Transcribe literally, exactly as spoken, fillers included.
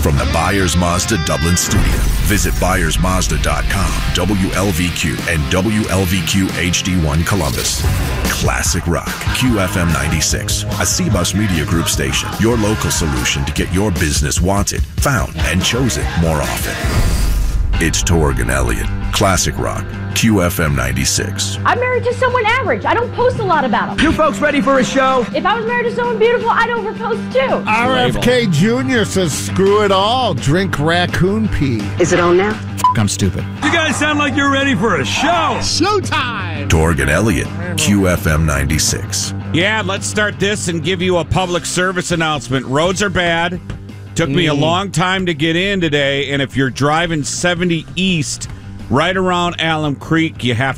from the Byers Mazda Dublin studio. Visit Byers Mazda dot com, W L V Q, and W L V Q H D one Columbus. Classic Rock, Q F M ninety-six, a C-Bus Media Group station. Your local solution to get your business wanted, found, and chosen more often. It's Torg and Elliott. Classic Rock, Q F M ninety-six. I'm married to someone average. I don't post a lot about them. You folks ready for a show? If I was married to someone beautiful, I'd overpost too. R F K Junior says, screw it all. Drink raccoon pee. Is it on now? F- I'm stupid. You guys sound like you're ready for a show. Showtime! Torg and Elliott, Q F M ninety-six. Yeah, let's start this and give you a public service announcement. Roads are bad. Took me a long time to get in today, and if you're driving seventy east right around Alum Creek, you have